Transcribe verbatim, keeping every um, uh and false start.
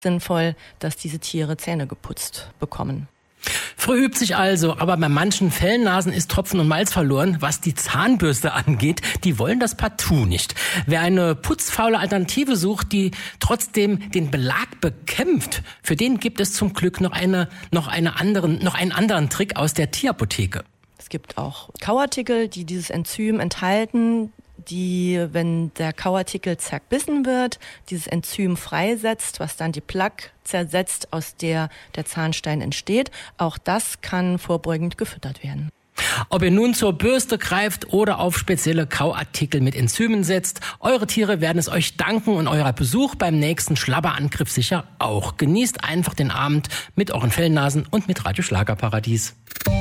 sinnvoll, dass diese Tiere Zähne geputzt bekommen. Früh übt sich also, aber bei manchen Fellnasen ist Tropfen und Malz verloren, was die Zahnbürste angeht. Die wollen das partout nicht. Wer eine putzfaule Alternative sucht, die trotzdem den Belag bekämpft, für den gibt es zum Glück noch eine, noch eine anderen, noch einen anderen Trick aus der Tierapoteke. Es gibt auch Kauartikel, die dieses Enzym enthalten, die, wenn der Kauartikel zerbissen wird, dieses Enzym freisetzt, was dann die Plaque zersetzt, aus der der Zahnstein entsteht. Auch das kann vorbeugend gefüttert werden. Ob ihr nun zur Bürste greift oder auf spezielle Kauartikel mit Enzymen setzt, eure Tiere werden es euch danken und euer Besuch beim nächsten Schlabberangriff sicher auch. Genießt einfach den Abend mit euren Fellnasen und mit Radio Schlagerparadies.